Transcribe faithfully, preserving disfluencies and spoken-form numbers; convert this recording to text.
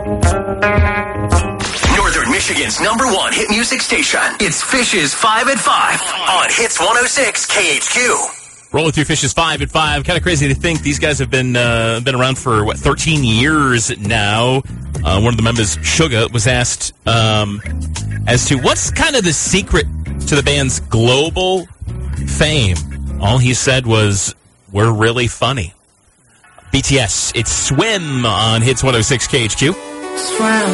Northern Michigan's number one hit music station. It's Fish's five at five on Hits one oh six K H Q. Rolling through Fish's five at five. Kind of crazy to think these guys have been uh, been around for, what, thirteen years now. Uh, one of the members, Suga, was asked um, as to what's kind of the secret to the band's global fame. All he said was, we're really funny. B T S, it's Swim on Hits one oh six K H Q. Swim.